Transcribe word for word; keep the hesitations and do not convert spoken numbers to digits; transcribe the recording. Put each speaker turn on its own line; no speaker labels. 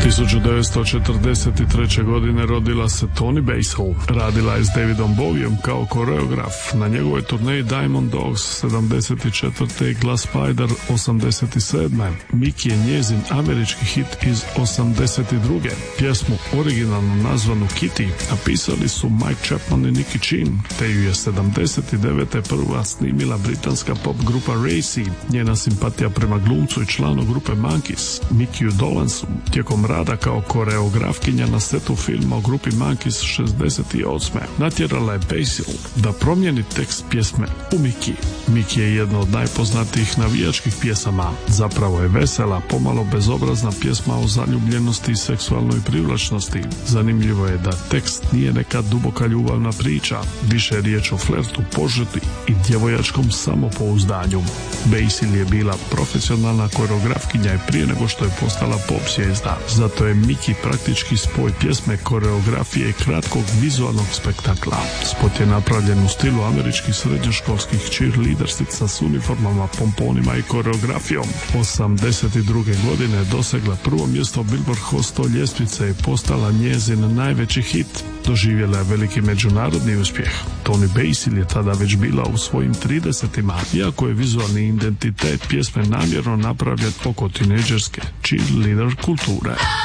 tisuću devetsto četrdeset treće. godine rodila se Toni Basil. Radila je s Davidom Bowiem kao koreograf. Na njegovoj turneji Diamond Dogs sedamdeset četvrte i Glass Spider osamdeset sedme. Mickey je njezin američki hit iz osamdeset druge. Pjesmu originalno nazvanu Kitty napisali su Mike Chapman i Nicky Chinn, te ju je sedamdeset devete. prva snimila britanska pop grupa Racy. Njena simpatija prema glumcu i članu grupe Monkees, Mickey Dolensu, tijekom rada kao koreografkinja na setu filma o grupi Monkees šezdeset osme. natjerala je Basil da promijeni tekst pjesme u Mickey. Mickey je jedna od najpoznatijih navijačkih pjesama. Zapravo je vesela, pomalo bezobrazna pjesma o zaljubljenosti i seksualnoj privlačnosti. Zanimljivo je da tekst nije neka duboka ljubavna priča, više je riječ o flertu, požudi i djevojačkom samopouzdanju. Basil je bila profesionalna koreografkinja i prije nego što je postala pop zvijezda. Zato je Mickey praktički spoj pjesme, koreografije i kratkog vizualnog spektakla. Spot je napravljen u stilu američkih srednjoškolskih cheerleadersica s uniformama, pomponima i koreografijom. osamdeset druge. godine je dosegla prvo mjesto Billboard Hot sto ljestvice i postala njezin najveći hit. Doživjela je veliki međunarodni uspjeh. Toni Basil je tada već bila u svojim tridesetima, iako je vizualni identitet pjesme namjerno napravljen oko tinejdžerske cheerleader kulture.